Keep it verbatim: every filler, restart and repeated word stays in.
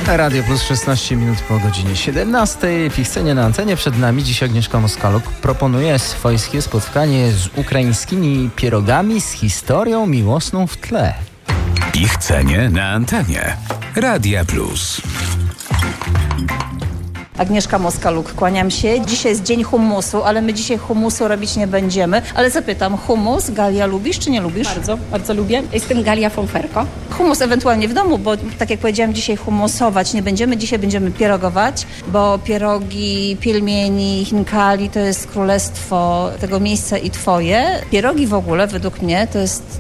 Radio Plus szesnaście minut po godzinie siedemnastej. Pichcenie na antenie. Przed nami dziś Agnieszka Moskaluk proponuje swojskie spotkanie z ukraińskimi pierogami z historią miłosną w tle. Pichcenie na antenie. Radia Plus. Agnieszka Moskaluk, kłaniam się. Dzisiaj jest dzień hummusu, ale my dzisiaj hummusu robić nie będziemy. Ale zapytam, hummus, Galia, lubisz czy nie lubisz? Bardzo, bardzo lubię. Jestem Galia Fonferko. Hummus ewentualnie w domu, bo tak jak powiedziałam, dzisiaj hummusować nie będziemy. Dzisiaj będziemy pierogować, bo pierogi, pielmieni, chinkali to jest królestwo tego miejsca i twoje. Pierogi w ogóle według mnie to jest